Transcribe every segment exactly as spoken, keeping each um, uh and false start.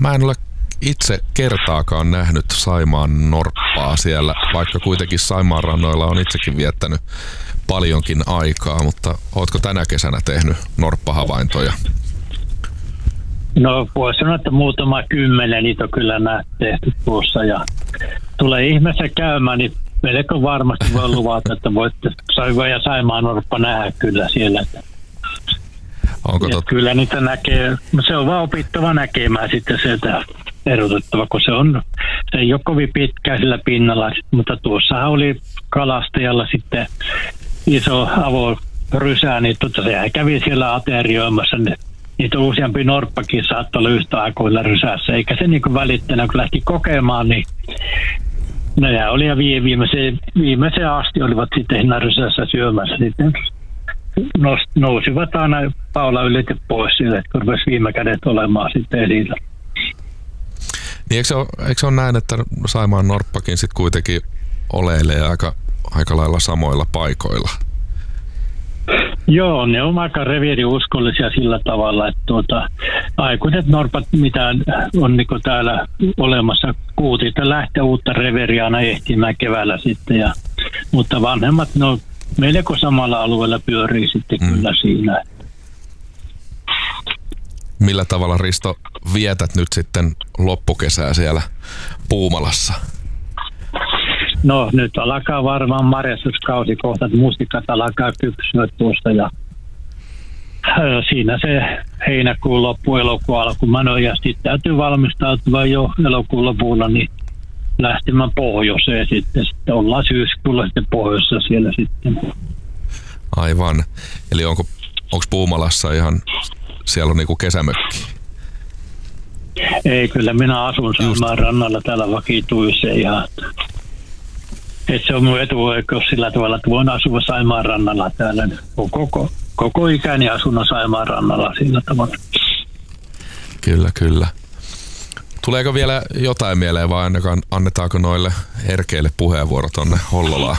Mä en ole itse kertaakaan nähnyt Saimaan norppaa siellä, vaikka kuitenkin Saimaan rannoilla on itsekin viettänyt paljonkin aikaa, mutta ootko tänä kesänä tehnyt norppahavaintoja? No voisi sanoa, että muutama kymmenen niitä on kyllä nähty tehty tuossa ja tulee ihmeessä käymään, niin melko varmasti voi luvata, että voitte Saimaa ja Saimaan norppa nähdä kyllä siellä. Onko tot... Kyllä niitä näkee, se on vaan opittava näkemään sitten sieltä erotettava, kun se on, se ei ole kovin pitkään sillä pinnalla, mutta tuossahan oli kalastajalla sitten iso avorysä, niin tuota, sehän kävi siellä aterioimassa, niin niitä useampi norppakin saattoi olla yhtä aikoilla rysässä, eikä se niinku välittänyt, kun lähti kokemaan, niin ne oli ja viimeiseen, viimeiseen asti olivat sitten siinä rysässä syömässä sitten. Nousivat aina paula ylite pois sille, että rupesi viime kädet olemaan sitten esillä. Niin eikö se ole, eikö se ole näin, että Saimaan norppakin sitten kuitenkin oleilee aika, aika lailla samoilla paikoilla? Joo, ne on aika reviiriuskollisia sillä tavalla, että tuota, aikuiset norpat, mitä on niin täällä olemassa, kuutilta lähtee uutta reviiriä aina ehtimään keväällä sitten, ja, mutta vanhemmat ne on melko samalla alueella pyörii sitten mm. kyllä siinä. Millä tavalla, Risto, vietät nyt sitten loppukesää siellä Puumalassa? No nyt alkaa varmaan marjastuskausi kohta, että mustikat alkaa kypsyä tuosta ja siinä se heinäkuun loppu, elokuun alku. Mä noin ja sitten täytyy valmistautua jo elokuun lopulla niin lähtemään pohjoiseen sitten. Sitten ollaan syyskuulla sitten pohjoisessa siellä sitten. Aivan. Eli onko, onko Puumalassa ihan, siellä on niinku kesämökki? Ei, kyllä minä asun Saimaan rannalla täällä vakituissa ihan. Että se on mun etuoikeus sillä tavalla, että voin asua Saimaan rannalla täällä. Koko, koko ikäni asunut Saimaan rannalla sillä tavalla. Kyllä, kyllä. Tuleeko vielä jotain mieleen vai ainakaan annetaanko noille erkeille puheenvuoro tonne Hollolaan?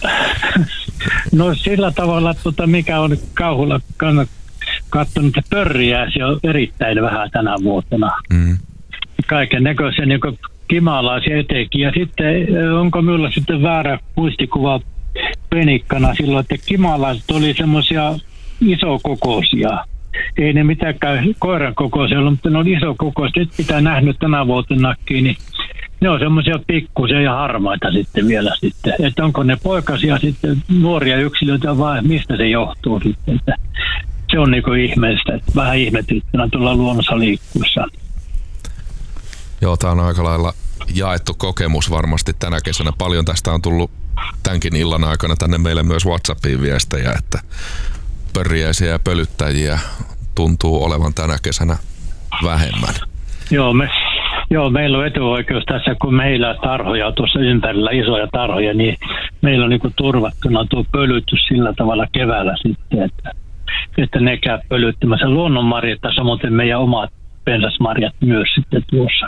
No sillä tavalla, että tota, mikä on kauhulla katsonut, että pörriäisiä on erittäin vähän tänä vuotena. Mm. Kaiken näköisiä niin kimalaisia etenkin. Ja sitten onko minulla sitten väärä muistikuva penikkana silloin, että kimalaiset oli semmoisia isokokoisia. Ei ne mitenkään koiran kokoisia ollut, mutta ne oli isokokoisia. Nyt pitää nähnyt tänä vuotenakin, niin ne on semmoisia pikkuisia ja harmaita sitten vielä sitten. Että onko ne poikasia sitten nuoria yksilöitä vai mistä se johtuu sitten. Että se on niinku ihmeellistä, että vähän ihmetyttynä tuolla luonnossa liikkuessa. Joo, tämä on aika lailla jaettu kokemus varmasti tänä kesänä. Paljon tästä on tullut tämänkin illan aikana tänne meille myös WhatsAppiin viestejä, että pörriäisiä ja pölyttäjiä tuntuu olevan tänä kesänä vähemmän. Joo, me, joo, meillä on etuoikeus tässä, kun meillä tarhoja on tuossa ympärillä, isoja tarhoja, niin meillä on niinku turvattuna tuo pölytys sillä tavalla keväällä sitten, että, että ne käy pölyttämässä luonnonmarjat ja samoin meidän omat pensasmarjat myös sitten tuossa.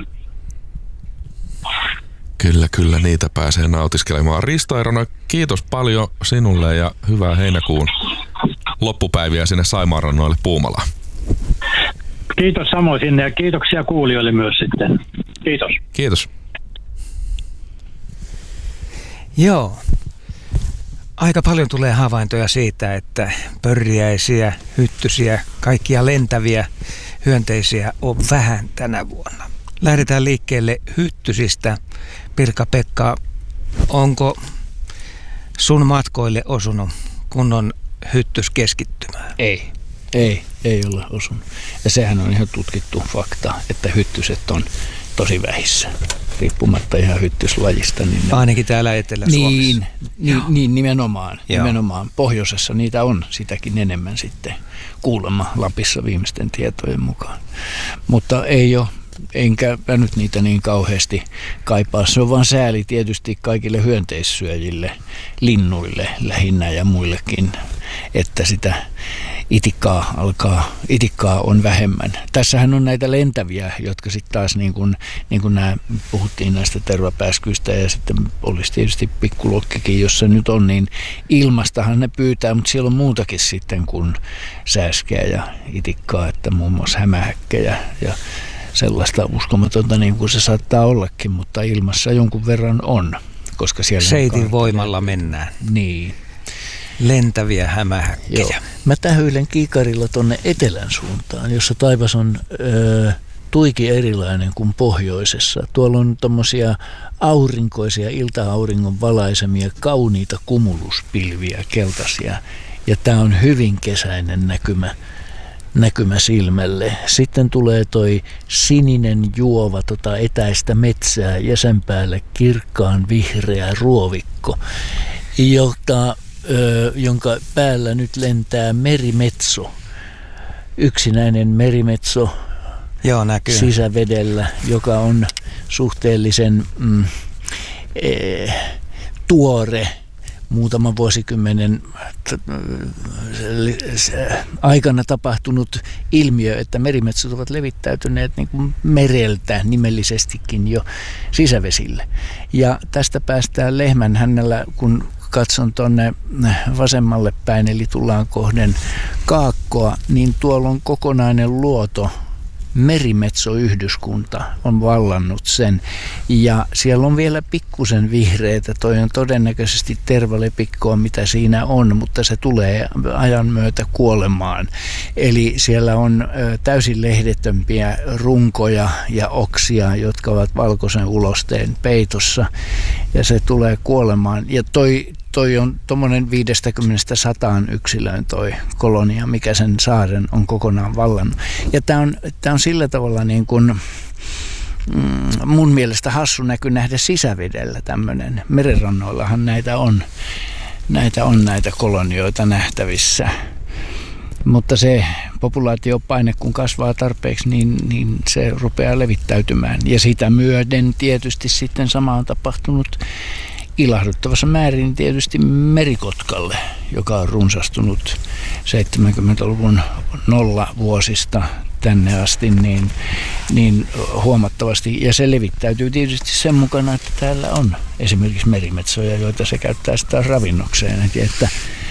Kyllä, kyllä, niitä pääsee nautiskelemaan. Risto Eeronen, kiitos paljon sinulle ja hyvää heinäkuun loppupäiviä sinne Saimaan rannoille Puumalaan. Kiitos samoin sinne ja kiitoksia kuulijoille myös sitten. Kiitos. Kiitos. Joo. Aika paljon tulee havaintoja siitä, että pörriäisiä, hyttysiä, kaikkia lentäviä hyönteisiä on vähän tänä vuonna. Lähdetään liikkeelle hyttysistä. Pirkka-Pekka, onko sun matkoille osunut kunnon hyttyskeskittymää? Ei, ei, ei ole osunut. Ja sehän on ihan tutkittu fakta, että hyttyset on tosi vähissä, riippumatta ihan hyttyslajista. Niin ne... Ainakin täällä Etelä-Suomessa. Niin, niin, niin nimenomaan, nimenomaan. Pohjoisessa niitä on sitäkin enemmän sitten kuulemma Lapissa viimeisten tietojen mukaan. Mutta ei ole. Enkä nyt niitä niin kauheasti kaipaa. Se on vaan sääli tietysti kaikille hyönteissyöjille, linnuille lähinnä ja muillekin, että sitä itikkaa alkaa, itikkaa on vähemmän. Tässähän on näitä lentäviä, jotka sitten taas niin kuin, niin kuin nämä, puhuttiin näistä tervapääskyistä ja sitten olisi tietysti pikkulokkikin, jossa nyt on, niin ilmastahan ne pyytää, mutta siellä on muutakin sitten kuin sääskeä ja itikkaa, että muun muassa hämähäkkejä ja sellaista uskomatonta niin kuin se saattaa ollakin, mutta ilmassa jonkun verran on, koska siellä Seitin voimalla mennään. Niin. Lentäviä hämähäkkejä. Joo. Mä tähyilen kiikarilla tonne etelän suuntaan, jossa taivas on ö, tuiki erilainen kuin pohjoisessa. Tuolla on tommosia aurinkoisia, ilta-auringon valaisemia, kauniita kumuluspilviä, keltaisia. Ja tää on hyvin kesäinen näkymä, näkymä silmälle. Sitten tulee toi sininen juova tota etäistä metsää ja sen päälle kirkkaan vihreä ruovikko, jota Ö, jonka päällä nyt lentää merimetso, yksinäinen merimetso. Joo, näkyy. Sisävedellä, joka on suhteellisen mm, e, tuore, muutaman vuosikymmenen t- aikana tapahtunut ilmiö, että merimetsot ovat levittäytyneet niin kuin mereltä nimellisestikin jo sisävesille. Ja tästä päästään Lehmänhännällä, kun katson tuonne vasemmalle päin, eli tullaan kohden Kaakkoa, niin tuolla on kokonainen luoto, merimetsoyhdyskunta on vallannut sen. Ja siellä on vielä pikkusen vihreitä, toi on todennäköisesti tervalepikkoa, mitä siinä on, mutta se tulee ajan myötä kuolemaan. Eli siellä on täysin lehdettömpiä runkoja ja oksia, jotka ovat valkoisen ulosteen peitossa, ja se tulee kuolemaan. Ja toi Toi on tuommoinen viidestäkymmenestä sataan yksilöön toi kolonia, mikä sen saaren on kokonaan vallannut. Ja tämä on, tää on sillä tavalla niin kuin, mm, mun mielestä hassu näky nähdä sisävedellä tämmöinen. Merenrannoillahan näitä on, näitä on näitä kolonioita nähtävissä. Mutta se populaatiopaine, kun kasvaa tarpeeksi, niin, niin se rupeaa levittäytymään. Ja sitä myöden tietysti sitten sama on tapahtunut ilahduttavassa määrin tietysti merikotkalle, joka on runsastunut seitsemänkymmentäluvun nollavuosista tänne asti niin, niin huomattavasti. Ja se levittäytyy tietysti sen mukana, että täällä on esimerkiksi merimetsoja, joita se käyttää sitä ravinnokseen. Että,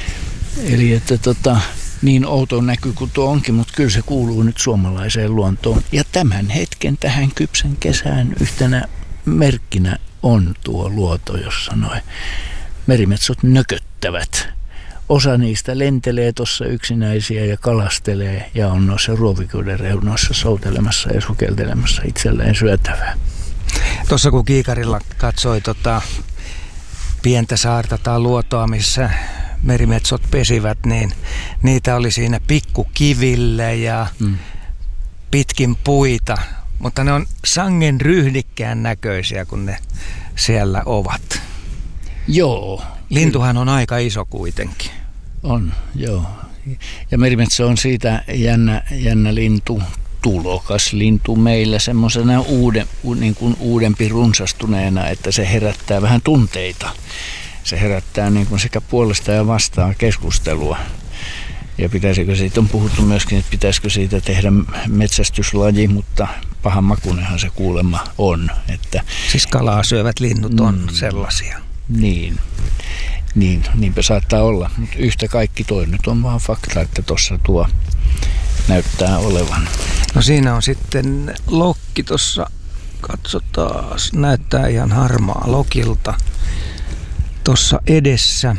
eli että tota, niin outo näky kuin tuo onkin, mutta kyllä se kuuluu nyt suomalaiseen luontoon. Ja tämän hetken tähän kypsän kesään yhtenä merkkinä on tuo luoto, jossa noi merimetsot nököttävät. Osa niistä lentelee tuossa yksinäisiä ja kalastelee ja on noissa ruovikoiden reunoissa soutelemassa ja sukeltelemassa itselleen syötävää. Tuossa kun kiikarilla katsoi tota pientä saarta tai luotoa, missä merimetsot pesivät, niin niitä oli siinä pikkukivillä ja mm. pitkin puita. Mutta ne on sangen ryhdikkään näköisiä, kun ne siellä ovat. Joo. Lintuhan on aika iso kuitenkin. On, joo. Ja merimetso on siitä jännä, jännä lintu, tulokas lintu meillä semmoisena uuden, niin kuin uudempi runsastuneena, että se herättää vähän tunteita. Se herättää niin kuin sekä puolesta ja vastaan keskustelua. Ja pitäisikö siitä on puhuttu myöskin, että pitäisikö siitä tehdä metsästyslaji, mutta pahan makunehan se kuulemma on. Että, siis kalaa syövät linnut on mm, sellaisia. Niin, niin, niinpä saattaa olla. Mutta yhtä kaikki toi nyt on vaan fakta, että tuossa tuo näyttää olevan. No siinä on sitten lokki tuossa, katsotaan, näyttää ihan harmaa lokilta tuossa edessä.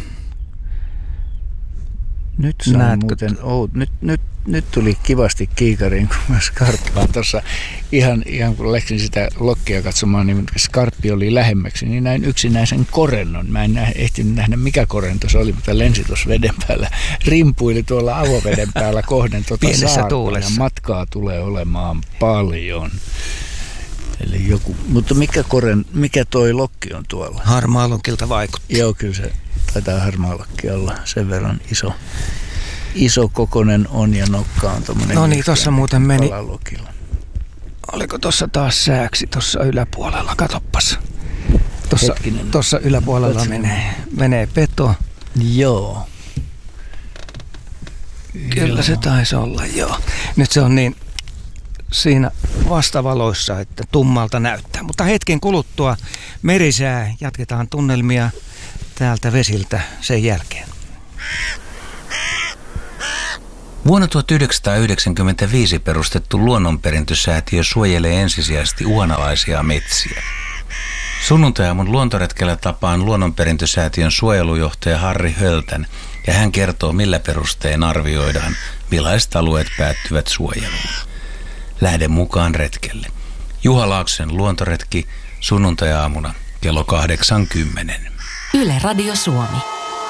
Nyt, muuten, oh, nyt, nyt, nyt tuli kivasti kiikariin, kun mä skarppaan tuossa ihan, ihan kun läksin sitä lokkia katsomaan, niin skarppi oli lähemmäksi, niin näin yksinäisen korennon. Mä en nä, ehtinyt nähdä mikä korento se oli, mutta lensi tuossa veden päällä, rimpuili tuolla avoveden päällä kohden tuota saarta ja matkaa tulee olemaan paljon. Eli joku, mutta mikä, koren, mikä toi lokki on tuolla? Harmaa lokilta vaikutti. Joo, kyllä se taitaa harmaa lokki olla sen verran iso. Iso kokonen on ja nokka on tommonen. No niin, tossa muuten meni. Kalalokilla. Oliko tossa taas sääksi tossa yläpuolella? Katoppas. Tossa, tossa yläpuolella menee, menee peto. Joo. Kyllä joo. Se taisi olla, joo. Nyt se on niin siinä vastavaloissa, että tummalta näyttää. Mutta hetken kuluttua merisää, jatketaan tunnelmia täältä vesiltä sen jälkeen. Vuonna tuhatyhdeksänsataayhdeksänkymmentäviisi perustettu luonnonperintösäätiö suojelee ensisijaisesti uhanalaisia metsiä. Sunnuntai-aamun luontoretkellä tapaan luonnonperintösäätiön suojelujohtaja Harri Höltän ja hän kertoo, millä perustein arvioidaan, millaiset alueet päättyvät suojeluun. Lähden mukaan retkelle. Juha Laaksosen luontoretki sunnuntai-aamuna kello kahdeksankymmentä. Yle Radio Suomi.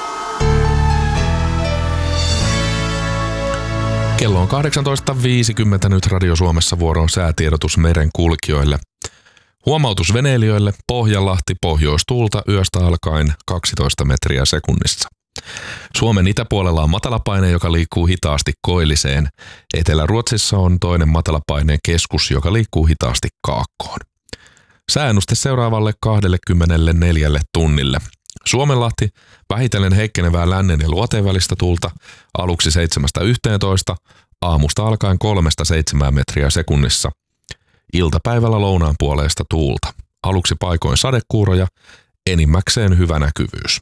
Kello on kahdeksantoista viisikymmentä nyt Radio Suomessa vuoron säätiedotus meren kulkijoille. Huomautus veneilijöille, Pohjanlahti, pohjoistuulta yöstä alkaen kaksitoista metriä sekunnissa. Suomen itäpuolella on matalapaine, joka liikkuu hitaasti koilliseen. Etelä-Ruotsissa on toinen matalapaineen keskus, joka liikkuu hitaasti kaakkoon. Sääennuste seuraavalle kaksikymmentäneljä tunnille. Suomenlahti, vähitellen heikkenevää lännen ja luoteen välistä tuulta, aluksi seitsemästä yhteentoista, aamusta alkaen kolmesta seitsemään metriä sekunnissa. Iltapäivällä lounaan puoleista tuulta, aluksi paikoin sadekuuroja, enimmäkseen hyvä näkyvyys.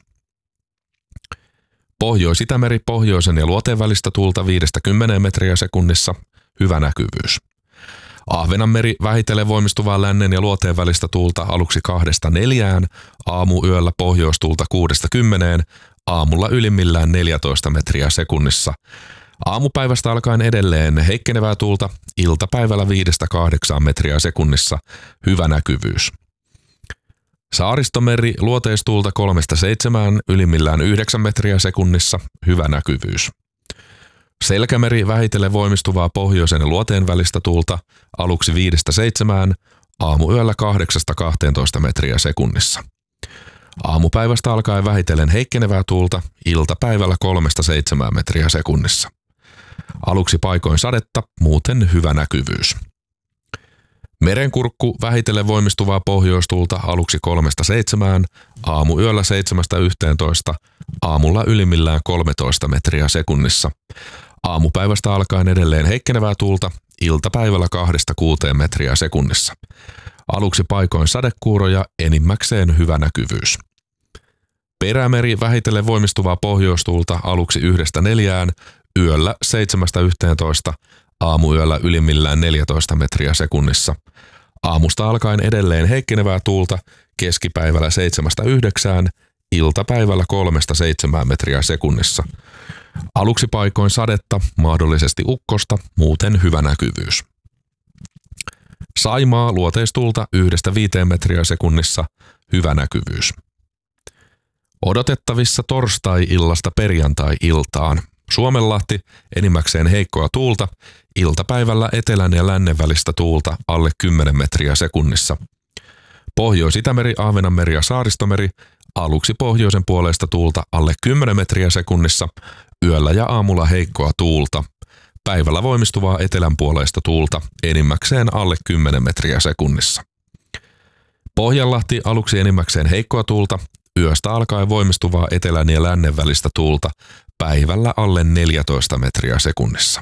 Pohjois-Itämeri, pohjoisen ja luoteen välistä tuulta viidestä kymmeneen metriä sekunnissa, hyvä näkyvyys. Ahvenanmeri, vähitellen voimistuvaa lännen ja luoteen välistä tuulta aluksi kahdesta neljään, aamuyöllä pohjoistuulta kuudesta kymmeneen, aamulla ylimmillään neljätoista metriä sekunnissa. Aamupäivästä alkaen edelleen heikkenevää tuulta, iltapäivällä viidestä kahdeksaan metriä sekunnissa, hyvä näkyvyys. Saaristomeri, luoteistuulta kolmesta seitsemään, ylimmillään yhdeksän metriä sekunnissa, hyvä näkyvyys. Selkämeri, vähitellen voimistuvaa pohjoisen ja luoteen välistä tuulta, aluksi viidestä seitsemään, aamuyöllä kahdeksasta kahteentoista metriä sekunnissa. Aamupäivästä alkaen vähitellen heikkenevää tuulta, iltapäivällä kolmesta seitsemään metriä sekunnissa. Aluksi paikoin sadetta, muuten hyvä näkyvyys. Merenkurkku, vähitellen voimistuvaa pohjoistuulta, aluksi kolmesta seitsemään, aamuyöllä seitsemästä yhteentoista, aamulla ylimmillään kolmetoista metriä sekunnissa. Aamupäivästä alkaen edelleen heikkenevää tuulta, iltapäivällä kahdesta kuuteen metriä sekunnissa. Aluksi paikoin sadekuuroja, enimmäkseen hyvä näkyvyys. Perämeri, vähitellen voimistuvaa pohjoistuulta, aluksi yhdestä neljään, yöllä seitsemästä yhteentoista, aamuyöllä ylimmillään neljätoista metriä sekunnissa. Aamusta alkaen edelleen heikkenevää tuulta, keskipäivällä seitsemästä yhdeksään, iltapäivällä kolmesta seitsemään metriä sekunnissa. Aluksi paikoin sadetta, mahdollisesti ukkosta, muuten hyvä näkyvyys. Saimaa, luoteistuulta yhdestä viiteen metriä sekunnissa, hyvä näkyvyys. Odotettavissa torstai-illasta perjantai-iltaan. Suomenlahti, enimmäkseen heikkoa tuulta, iltapäivällä etelän ja lännen välistä tuulta alle kymmenen metriä sekunnissa. Pohjois-Itämeri, Ahvenanmeri ja Saaristomeri, aluksi pohjoisen puoleista tuulta alle kymmenen metriä sekunnissa, yöllä ja aamulla heikkoa tuulta. Päivällä voimistuvaa etelän puoleista tuulta, enimmäkseen alle kymmenen metriä sekunnissa. Pohjanlahti, aluksi enimmäkseen heikkoa tuulta, yöstä alkaen voimistuvaa etelän ja lännen välistä tuulta, päivällä alle neljätoista metriä sekunnissa.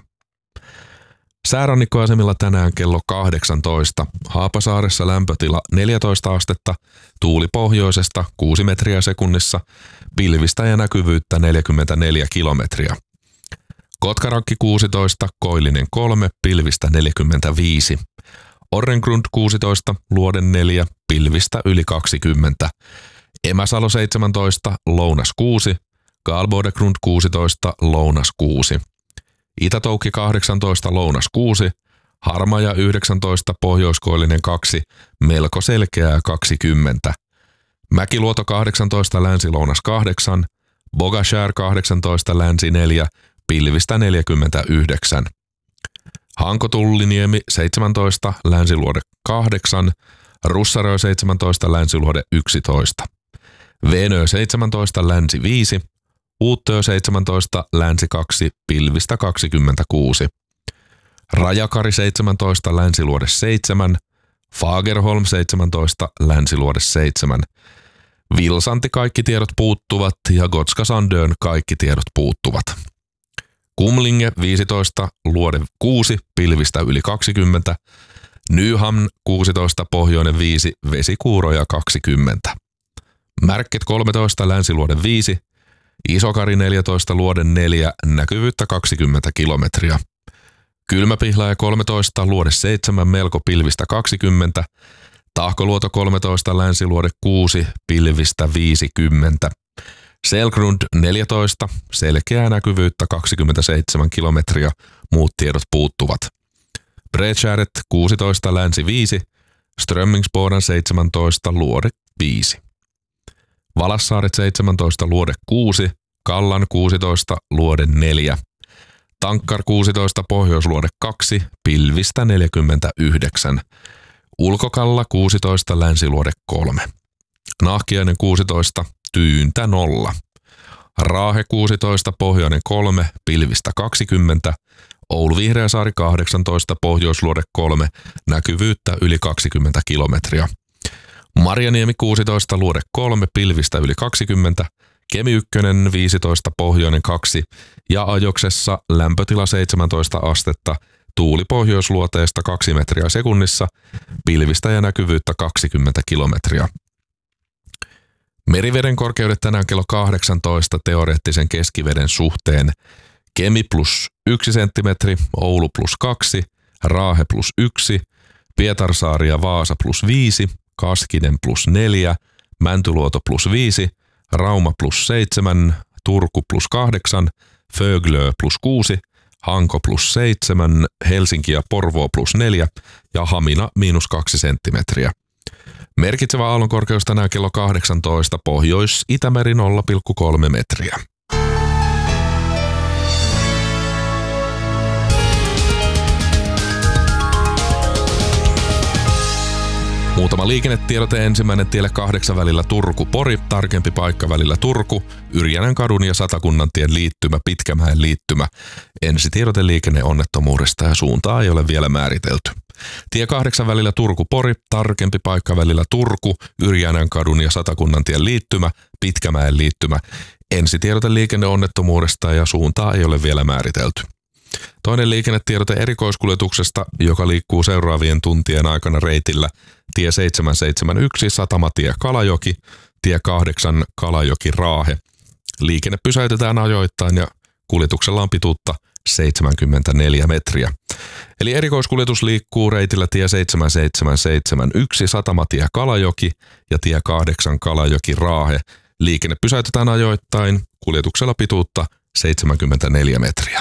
Säärannikkoasemilla tänään kello kahdeksantoista. Haapasaaressa lämpötila neljätoista astetta, tuuli pohjoisesta kuusi metriä sekunnissa, pilvistä ja näkyvyyttä neljäkymmentäneljä kilometriä. Kotkarakki kuusitoista, Koillinen kolme, pilvistä neljäkymmentäviisi. Orrengrund kuusitoista, Luoden neljä, pilvistä yli kaksikymmentä. Emäsalo seitsemäntoista, Lounas kuusi, Galbodegrund kuusitoista, Lounas kuusi. Itätoukki kahdeksantoista, Lounas kuusi, Harmaja yhdeksäntoista, Pohjoiskoillinen kaksi, melko selkeää kaksikymmentä. Mäkiluoto kahdeksantoista, Länsi-Lounas kahdeksan, Bogashär kahdeksantoista, Länsi neljä, pilvistä neljäkymmentäyhdeksän. Hanko-Tulliniemi seitsemäntoista, Länsiluode kahdeksan, Russarö seitsemäntoista, Länsiluode yksitoista. Venö seitsemäntoista, Länsi viisi, Uuttöö seitsemäntoista, Länsi kaksi, pilvistä kaksikymmentäkuusi. Rajakari seitsemäntoista, Länsiluode seitsemän, Fagerholm seitsemäntoista, Länsiluode seitsemän. Vilsanti kaikki tiedot puuttuvat ja Gotska Sandön kaikki tiedot puuttuvat. Kumlinge viisitoista, Luode kuusi, pilvistä yli kaksikymmentä. Nyhamn kuusitoista, Pohjoinen viisi, vesikuuroja kaksikymmentä. Märket kolmetoista, Länsiluode viisi, Isokari neljätoista, Luode neljä, näkyvyyttä kaksikymmentä kilometriä. Kylmäpihlaaja kolmetoista, Luode seitsemän, melko pilvistä kaksikymmentä. Tahkoluoto kolmetoista, Länsiluode kuusi, pilvistä viisikymmentä. Selgrund neljätoista, selkeää näkyvyyttä kaksikymmentäseitsemän kilometriä, muut tiedot puuttuvat. Bredskäret kuusitoista, Länsi viisi, Strömmingsboden seitsemäntoista, Luode viisi. Valassaaret seitsemäntoista, Luode kuusi, Kallan kuusitoista, Luode neljä. Tankkar kuusitoista, Pohjoisluode kaksi, pilvistä neljäkymmentäyhdeksän. Ulkokalla kuusitoista, Länsiluode kolme. Nahkiainen kuusitoista, tyyntä nolla. Raahe kuusitoista, Pohjoinen kolme, pilvistä kaksikymmentä. Oulu Vihreäsaari kahdeksantoista, Pohjoisluode kolme, näkyvyyttä yli kaksikymmentä kilometriä. Marjaniemi kuusitoista, Luode kolme, pilvistä yli kaksikymmentä. Kemi yksi viisitoista, Pohjoinen kaksi ja Ajoksessa lämpötila seitsemäntoista astetta, tuuli pohjoisluoteesta kaksi metriä sekunnissa, pilvistä ja näkyvyyttä kaksikymmentä kilometriä. Meriveden korkeudet tänään kello kahdeksantoista teoreettisen keskiveden suhteen. Kemi plus yksi senttimetri, Oulu plus kaksi, Raahe plus yksi, Pietarsaari ja Vaasa plus viisi, Kaskinen plus neljä, Mäntyluoto plus viisi, Rauma plus seitsemän, Turku plus kahdeksan, Föglö plus kuusi, Hanko plus seitsemän, Helsinki ja Porvoo plus neljä ja Hamina miinus kaksi senttimetriä. Merkitsevä aallonkorkeus tänään kello kahdeksantoista, Pohjois-Itämeri nolla pilkku kolme metriä. Muutama liikennetiedote. Ensimmäinen tielle kahdeksan välillä Turku-Pori, tarkempi paikka välillä Turku, Yrjänän kadun ja Satakunnantien liittymä, Pitkämäen liittymä. Ensitiedote liikenneonnettomuudesta ja suuntaa ei ole vielä määritelty. Tie kahdeksan välillä Turku-Pori, tarkempi paikka välillä Turku, Yrjänän kadun ja Satakunnantien liittymä, Pitkämäen liittymä. Ensitiedote liikenneonnettomuudesta ja suuntaa ei ole vielä määritelty. Toinen liikennetiedote erikoiskuljetuksesta, joka liikkuu seuraavien tuntien aikana reitillä tie seitsemän seitsemän yksi Satamatie Kalajoki, tie kahdeksan Kalajoki Raahe. Liikenne pysäytetään ajoittain ja kuljetuksella on pituutta seitsemänkymmentäneljä metriä. Eli erikoiskuljetus liikkuu reitillä tie seitsemän seitsemän seitsemän yksi Satamatie Kalajoki ja tie kahdeksan Kalajoki Raahe. Liikenne pysäytetään ajoittain, kuljetuksella pituutta seitsemänkymmentäneljä metriä.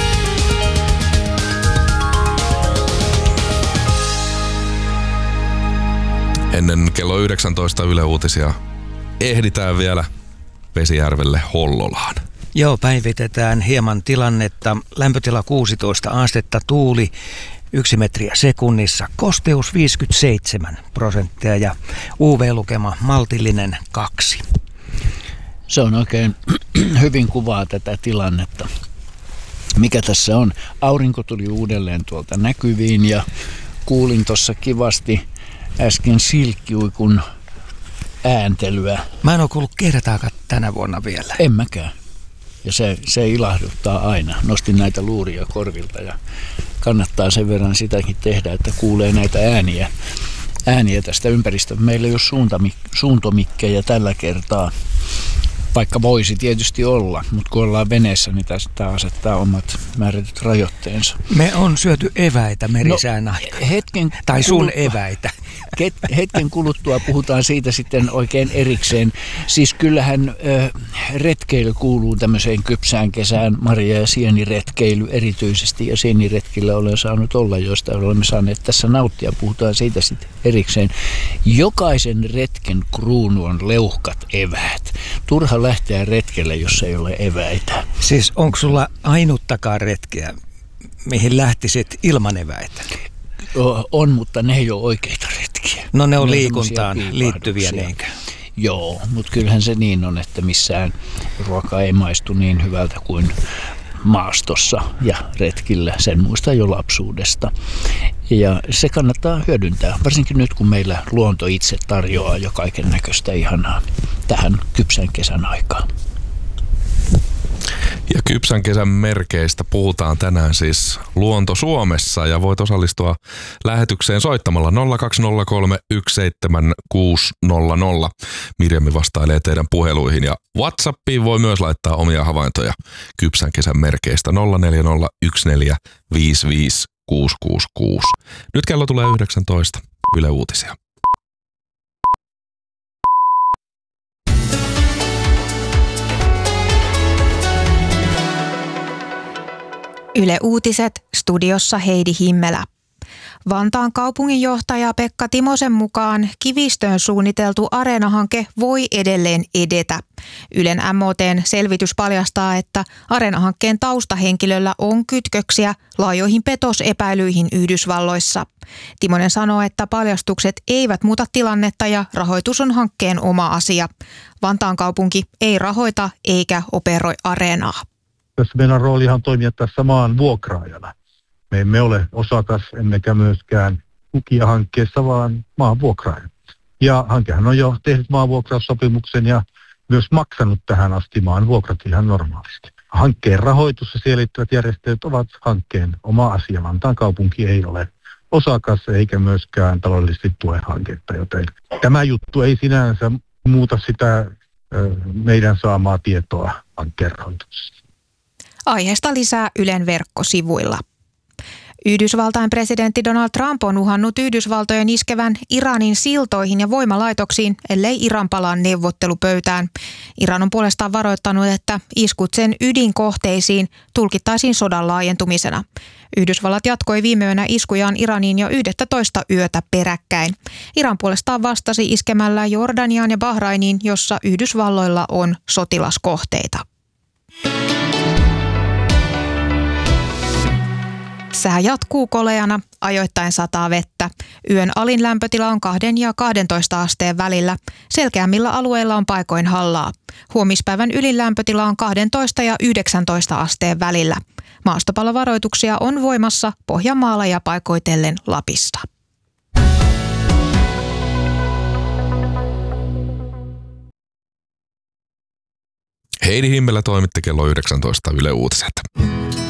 Ennen kello yhdeksäntoista Yle Uutisia ehditään vielä Vesijärvelle Hollolaan. Joo, päivitetään hieman tilannetta. Lämpötila kuusitoista astetta, tuuli yksi metriä sekunnissa, kosteus viisikymmentäseitsemän prosenttia ja U V-lukema maltillinen kaksi. Se on oikein hyvin kuvaa tätä tilannetta. Mikä tässä on? Aurinko tuli uudelleen tuolta näkyviin ja kuulin tuossa kivasti äsken silkkiuikun ääntelyä. Mä en ole kuullut kertaakaan tänä vuonna vielä. En mäkään. Ja se, se ilahduttaa aina. Nostin näitä luuria korvilta ja kannattaa sen verran sitäkin tehdä, että kuulee näitä ääniä, ääniä tästä ympäristöstä. Meillä ei ole suuntamik, suuntomikkejä tällä kertaa, vaikka voisi tietysti olla, mutta kun ollaan veneessä, niin tästä asettaa omat määrätyt rajoitteensa. Me on syöty eväitä merisään no, aikana. Hetken tai sun kuluttua, eväitä. Hetken kuluttua puhutaan siitä sitten oikein erikseen. Siis kyllähän ö, retkeily kuuluu tämmöiseen kypsään kesään, marja- ja sieniretkeily erityisesti. Ja sieniretkillä olen saanut olla, joista olemme saaneet tässä nauttia. Puhutaan siitä sitten erikseen. Jokaisen retken kruunu on leuhkat eväät. Turha lähteä retkelle, jos ei ole eväitä. Siis onko sulla ainuttakaan retkeä, mihin lähtisit ilman eväitä? On, mutta ne ei ole oikeita retkiä. No ne on, ne on liikuntaan liittyviä niinkö? Joo, mutta kyllähän se niin on, että missään ruoka ei maistu niin hyvältä kuin maastossa ja retkillä. Sen muistaa jo lapsuudesta. Ja se kannattaa hyödyntää, varsinkin nyt kun meillä luonto itse tarjoaa jo kaiken näköistä ihanaa tähän kypsän kesän aikaan. Ja Kypsän kesän merkeistä puhutaan tänään siis Luonto Suomessa ja voit osallistua lähetykseen soittamalla nolla kaksi nolla kolme yksi seitsemän kuusi nolla nolla. Mirjami vastailee teidän puheluihin ja WhatsAppiin voi myös laittaa omia havaintoja Kypsän kesän merkeistä nolla neljä nolla yksi neljä viisi viisi kuusi kuusi kuusi. Nyt kello tulee yhdeksäntoista. Yle Uutisia. Yle Uutiset, studiossa Heidi Himmelä. Vantaan kaupunginjohtaja Pekka Timosen mukaan Kivistöön suunniteltu Areena-hanke voi edelleen edetä. Ylen M O T:n selvitys paljastaa, että Areena-hankkeen taustahenkilöllä on kytköksiä laajoihin petosepäilyihin Yhdysvalloissa. Timonen sanoo, että paljastukset eivät muuta tilannetta ja rahoitus on hankkeen oma asia. Vantaan kaupunki ei rahoita eikä operoi Areenaa. Tässä meidän roolihan on toimia tässä maan vuokraajana. Me emme ole osakas, emmekä myöskään lukija hankkeessa, vaan maan vuokraaja. Ja hankehan on jo tehnyt maanvuokraussopimuksen ja myös maksanut tähän asti maan vuokrat ihan normaalisti. Hankkeen rahoitus ja siihen liittyvät järjestelyt ovat hankkeen oma asia. Vantaan kaupunki ei ole osakas eikä myöskään taloudellisesti tue hanketta, joten tämä juttu ei sinänsä muuta sitä meidän saamaa tietoa hankkeen rahoituksesta. Aiheesta lisää Ylen verkkosivuilla. Yhdysvaltain presidentti Donald Trump on uhannut Yhdysvaltojen iskevän Iranin siltoihin ja voimalaitoksiin, ellei Iran palaa neuvottelupöytään. Iran on puolestaan varoittanut, että iskut sen ydinkohteisiin tulkittaisiin sodan laajentumisena. Yhdysvallat jatkoi viime yönä iskujaan Iraniin jo yksitoista yötä peräkkäin. Iran puolestaan vastasi iskemällä Jordaniaan ja Bahrainiin, jossa Yhdysvalloilla on sotilaskohteita. Sää jatkuu koleana, ajoittain sataa vettä. Yön alin lämpötila on kahden ja kahdentoista asteen välillä. Selkeämmillä alueilla on paikoin hallaa. Huomispäivän ylin lämpötila on kaksitoista ja yhdeksäntoista asteen välillä. Maastopallovaroituksia on voimassa Pohjanmaalla ja paikoitellen Lapissa. Heidi Himmelä toimitti kello yhdeksäntoista Yle Uutiset.